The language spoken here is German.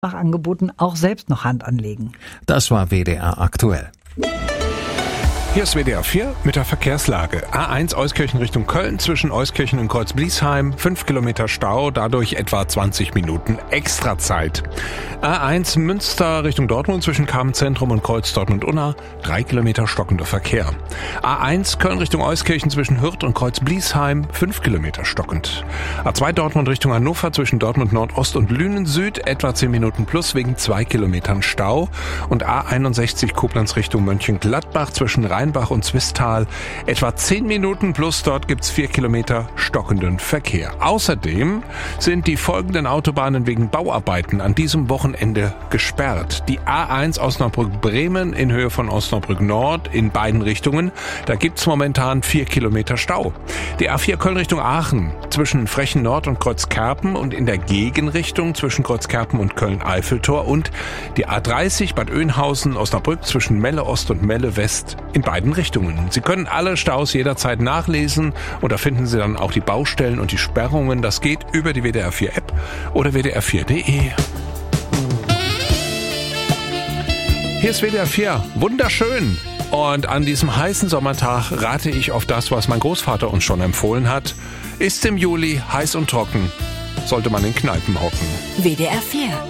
nach Angeboten auch selbst noch Hand anlegen. Das war WDR aktuell. Hier ist WDR 4 mit der Verkehrslage. A1 Euskirchen Richtung Köln zwischen Euskirchen und Kreuzbliesheim. 5 Kilometer Stau, dadurch etwa 20 Minuten Extrazeit. A1 Münster Richtung Dortmund zwischen Karmenzentrum und Kreuz Dortmund-Unna. 3 Kilometer stockender Verkehr. A1 Köln Richtung Euskirchen zwischen Hürth und Kreuzbliesheim. 5 Kilometer stockend. A2 Dortmund Richtung Hannover zwischen Dortmund Nordost und Lünen Süd. Etwa 10 Minuten plus wegen 2 Kilometern Stau. Und A61 Koblenz Richtung Mönchengladbach zwischen Rheinbach und Zwistal. Etwa 10 Minuten plus, dort gibt's 4 Kilometer stockenden Verkehr. Außerdem sind die folgenden Autobahnen wegen Bauarbeiten an diesem Wochenende gesperrt. Die A1 Osnabrück-Bremen in Höhe von Osnabrück Nord in beiden Richtungen. Da gibt's momentan 4 Kilometer Stau. Die A4 Köln Richtung Aachen zwischen Frechen Nord und Kreuzkerpen und in der Gegenrichtung zwischen Kreuzkerpen und Köln-Eiffeltor und die A30 Bad Oeynhausen Osnabrück zwischen Melle Ost und Melle West in beiden Richtungen. Sie können alle Staus jederzeit nachlesen und da finden Sie dann auch die Baustellen und die Sperrungen. Das geht über die WDR 4 App oder wdr4.de. Hier ist WDR 4, wunderschön. Und an diesem heißen Sommertag rate ich auf das, was mein Großvater uns schon empfohlen hat. Ist im Juli heiß und trocken, sollte man in Kneipen hocken. WDR 4